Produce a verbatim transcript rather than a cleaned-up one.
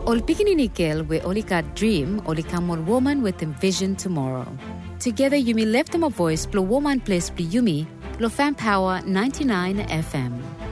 Ol pikininikil we olika dream olikamon woman with envision tomorrow. Together you may lift them a voice, blow woman place be yumi, blow fan power ninety-nine F M.